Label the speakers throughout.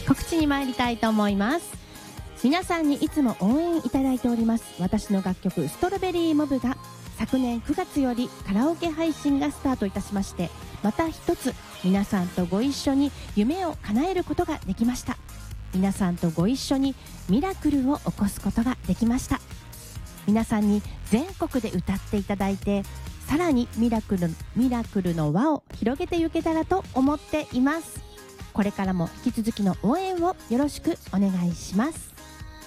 Speaker 1: 告知に参りたいと思います。皆さんにいつも応援いただいております私の楽曲ストロベリーモブが昨年9月よりカラオケ配信がスタートいたしまして、また一つ皆さんとご一緒に夢を叶えることができました。皆さんとご一緒にミラクルを起こすことができました。皆さんに全国で歌っていただいて、さらにミラクルの輪を広げていけたらと思っています。これからも引き続きの応援をよろしくお願いします。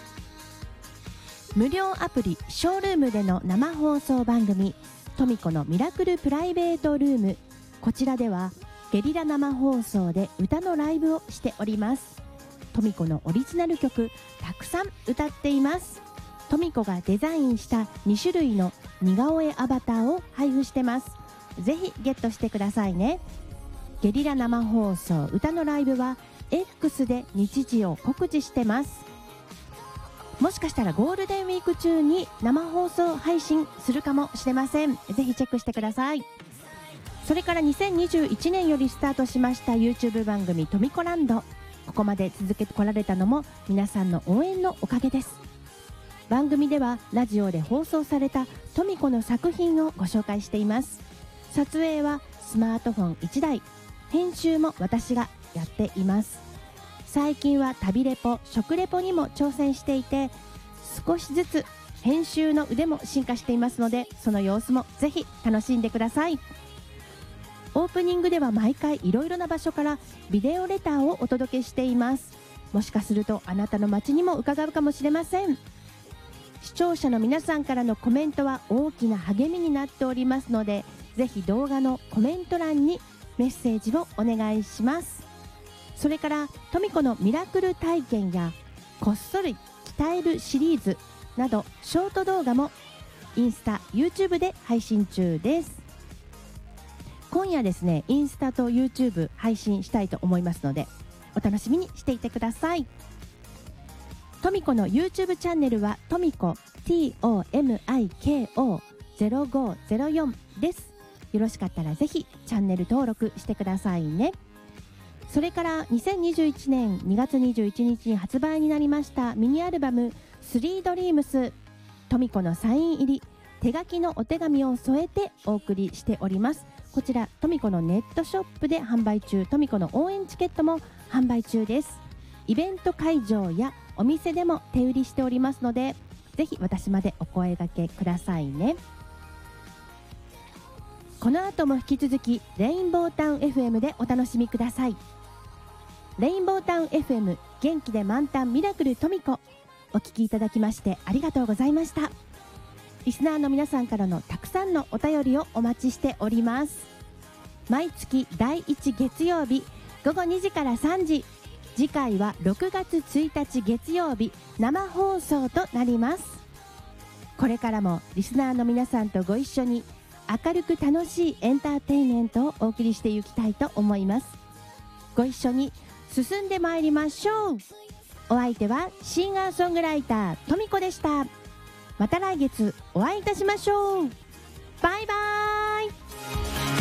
Speaker 1: 無料アプリショールームでの生放送番組トミコのミラクルプライベートルーム、こちらではゲリラ生放送で歌のライブをしております。トミコのオリジナル曲たくさん歌っています。トミコがデザインした2種類の似顔絵アバターを配布してます。ぜひゲットしてくださいね。ゲリラ生放送歌のライブは X で日時を告知してます。もしかしたらゴールデンウィーク中に生放送配信するかもしれません。ぜひチェックしてください。それから2021年よりスタートしました YouTube 番組トミコランド、ここまで続けてこられたのも皆さんの応援のおかげです。番組ではラジオで放送されたトミコの作品をご紹介しています。撮影はスマートフォン1台、編集も私がやっています。最近は旅レポ、食レポにも挑戦していて、少しずつ編集の腕も進化していますので、その様子もぜひ楽しんでください。オープニングでは毎回いろいろな場所からビデオレターをお届けしています。もしかするとあなたの街にも伺うかもしれません。視聴者の皆さんからのコメントは大きな励みになっておりますので、ぜひ動画のコメント欄にメッセージをお願いします。それからトミコのミラクル体験やこっそり鍛えるシリーズなどショート動画もインスタ、YouTube で配信中です。今夜ですね、インスタと YouTube 配信したいと思いますのでお楽しみにしていてください。トミコの YouTube チャンネルはトミコ TOMIKO0504 です。よろしかったらぜひチャンネル登録してくださいね。それから2021年2月21日に発売になりましたミニアルバム3 Dreams、 トミコのサイン入り手書きのお手紙を添えてお送りしております。こちらトミコのネットショップで販売中、トミコの応援チケットも販売中です。イベント会場やお店でも手売りしておりますので、ぜひ私までお声掛けくださいね。この後も引き続きレインボータウン FM でお楽しみください。レインボータウン FM 元気で満タンミラクルトミコ、お聞きいただきましてありがとうございました。リスナーの皆さんからのたくさんのお便りをお待ちしております。毎月第1月曜日午後2時から3時、次回は6月1日月曜日生放送となります。これからもリスナーの皆さんとご一緒に明るく楽しいエンターテインメントをお送りしていきたいと思います。ご一緒に進んでまいりましょう。お相手はシンガーソングライタートミコでした。また来月お会いいたしましょう。バイバイ。